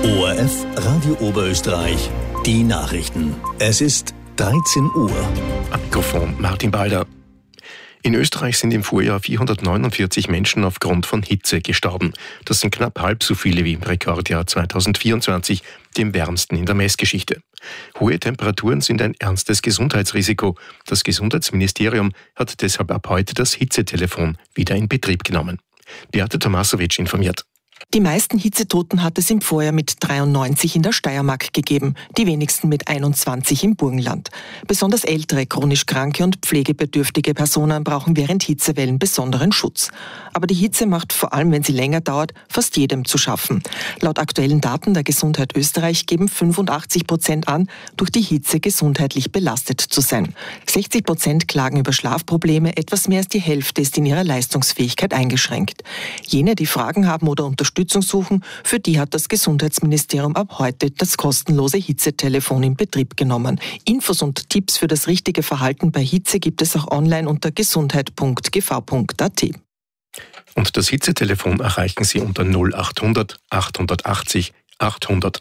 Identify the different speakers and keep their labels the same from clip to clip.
Speaker 1: ORF Radio Oberösterreich, die Nachrichten. Es ist 13 Uhr.
Speaker 2: Am Mikrofon Martin Balder. In Österreich sind im Vorjahr 449 Menschen aufgrund von Hitze gestorben. Das sind knapp halb so viele wie im Rekordjahr 2024, dem wärmsten in der Messgeschichte. Hohe Temperaturen sind ein ernstes Gesundheitsrisiko. Das Gesundheitsministerium hat deshalb ab heute das Hitzetelefon wieder in Betrieb genommen. Beate Tomasowitsch informiert.
Speaker 3: Die meisten Hitzetoten hat es im Vorjahr mit 93 in der Steiermark gegeben, die wenigsten mit 21 im Burgenland. Besonders ältere, chronisch kranke und pflegebedürftige Personen brauchen während Hitzewellen besonderen Schutz. Aber die Hitze macht, vor allem wenn sie länger dauert, fast jedem zu schaffen. Laut aktuellen Daten der Gesundheit Österreich geben 85% an, durch die Hitze gesundheitlich belastet zu sein. 60% klagen über Schlafprobleme, etwas mehr als die Hälfte ist in ihrer Leistungsfähigkeit eingeschränkt. Jene, die Fragen haben oder Unterstützung suchen, für die hat das Gesundheitsministerium ab heute das kostenlose Hitzetelefon in Betrieb genommen. Infos und Tipps für das richtige Verhalten bei Hitze gibt es auch online unter gesundheit.gv.at.
Speaker 2: Und das Hitzetelefon erreichen Sie unter 0800 880 800.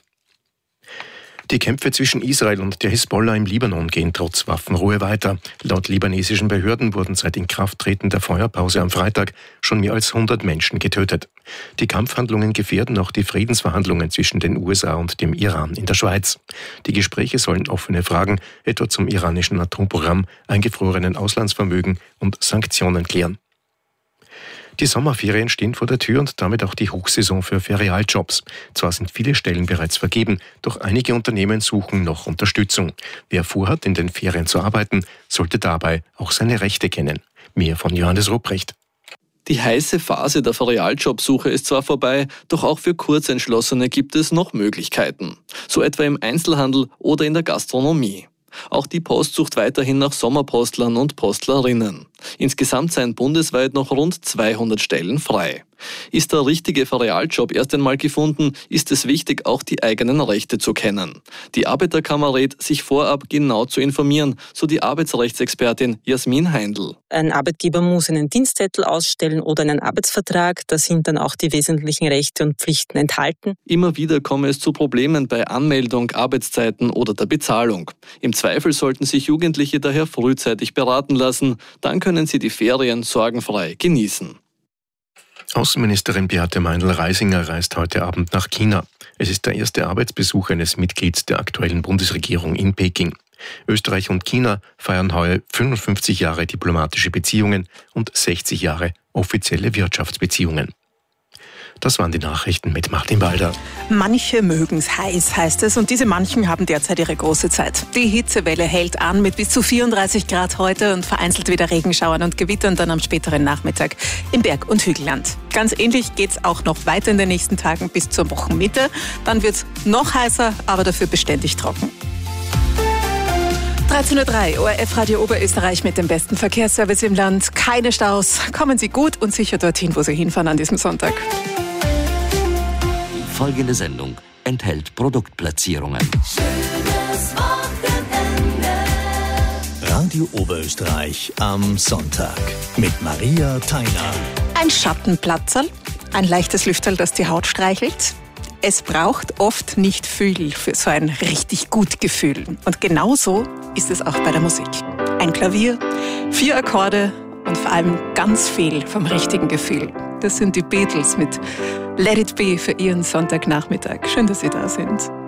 Speaker 2: Die Kämpfe zwischen Israel und der Hisbollah im Libanon gehen trotz Waffenruhe weiter. Laut libanesischen Behörden wurden seit Inkrafttreten der Feuerpause am Freitag schon mehr als 100 Menschen getötet. Die Kampfhandlungen gefährden auch die Friedensverhandlungen zwischen den USA und dem Iran in der Schweiz. Die Gespräche sollen offene Fragen, etwa zum iranischen Atomprogramm, eingefrorenen Auslandsvermögen und Sanktionen klären. Die Sommerferien stehen vor der Tür und damit auch die Hochsaison für Ferialjobs. Zwar sind viele Stellen bereits vergeben, doch einige Unternehmen suchen noch Unterstützung. Wer vorhat, in den Ferien zu arbeiten, sollte dabei auch seine Rechte kennen. Mehr von Johannes Rupprecht.
Speaker 4: Die heiße Phase der Ferialjobsuche ist zwar vorbei, doch auch für Kurzentschlossene gibt es noch Möglichkeiten. So etwa im Einzelhandel oder in der Gastronomie. Auch die Post sucht weiterhin nach Sommerpostlern und Postlerinnen. Insgesamt seien bundesweit noch rund 200 Stellen frei. Ist der richtige Ferialjob erst einmal gefunden, ist es wichtig, auch die eigenen Rechte zu kennen. Die Arbeiterkammer rät, sich vorab genau zu informieren, so die Arbeitsrechtsexpertin Jasmin Heindl.
Speaker 5: Ein Arbeitgeber muss einen Dienstzettel ausstellen oder einen Arbeitsvertrag. Da sind dann auch die wesentlichen Rechte und Pflichten enthalten.
Speaker 4: Immer wieder komme es zu Problemen bei Anmeldung, Arbeitszeiten oder der Bezahlung. Im Zweifel sollten sich Jugendliche daher frühzeitig beraten lassen. Dann können sie die Ferien sorgenfrei genießen.
Speaker 2: Außenministerin Beate Meindl-Reisinger reist heute Abend nach China. Es ist der erste Arbeitsbesuch eines Mitglieds der aktuellen Bundesregierung in Peking. Österreich und China feiern heuer 55 Jahre diplomatische Beziehungen und 60 Jahre offizielle Wirtschaftsbeziehungen. Das waren die Nachrichten mit Martin Balder.
Speaker 6: Manche mögen's heiß, heißt es, und diese manchen haben derzeit ihre große Zeit. Die Hitzewelle hält an mit bis zu 34 Grad heute und vereinzelt wieder Regenschauern und Gewittern dann am späteren Nachmittag im Berg- und Hügelland. Ganz ähnlich geht's auch noch weiter in den nächsten Tagen bis zur Wochenmitte. Dann wird's noch heißer, aber dafür beständig trocken. 13.03 Uhr, ORF Radio Oberösterreich mit dem besten Verkehrsservice im Land. Keine Staus. Kommen Sie gut und sicher dorthin, wo Sie hinfahren an diesem Sonntag.
Speaker 7: Folgende Sendung enthält Produktplatzierungen.
Speaker 1: Schönes Wochenende. Radio Oberösterreich am Sonntag mit Maria Theiner.
Speaker 6: Ein Schattenplatzerl, ein leichtes Lüfterl, das die Haut streichelt. Es braucht oft nicht viel für so ein richtig gut Gefühl. Und genauso ist es auch bei der Musik. Ein Klavier, 4 Akkorde und vor allem ganz viel vom richtigen Gefühl. Das sind die Beatles mit Let It Be für Ihren Sonntagnachmittag. Schön, dass Sie da sind.